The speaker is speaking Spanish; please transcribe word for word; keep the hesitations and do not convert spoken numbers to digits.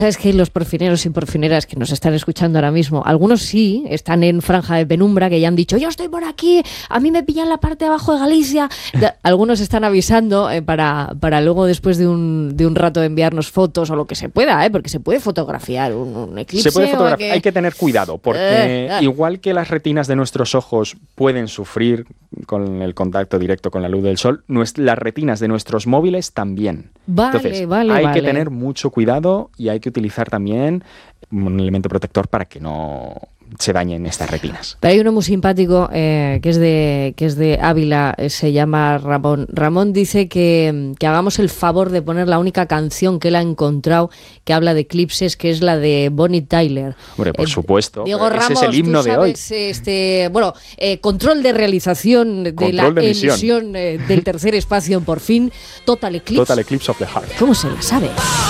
Es que los porfineros y porfineras que nos están escuchando ahora mismo, algunos sí están en franja de penumbra, que ya han dicho, yo estoy por aquí, a mí me pillan la parte de abajo de Galicia. Algunos están avisando eh, para, para luego, después de un, de un rato, de enviarnos fotos o lo que se pueda, eh, porque se puede fotografiar un, un eclipse. Se puede fotografiar, que... hay que tener cuidado, porque eh, eh. igual que las retinas de nuestros ojos pueden sufrir con el contacto directo con la luz del sol, las retinas de nuestros móviles también. Vale, Entonces, vale, hay vale. que tener mucho cuidado y hay que utilizar también un elemento protector para que no se dañen estas retinas. Pero hay uno muy simpático eh, que es de que es de Ávila, eh, se llama Ramón. Ramón dice que, que hagamos el favor de poner la única canción que él ha encontrado que habla de eclipses, que es la de Bonnie Tyler. Hombre, por eh, supuesto. Diego Ese Ramos, es el himno tú sabes, de hoy. Este, bueno, eh, control de realización de Control la de emisión. emisión eh, del tercer espacio, por fin, Total Eclipse. Total Eclipse of the Heart. ¿Cómo se la sabe?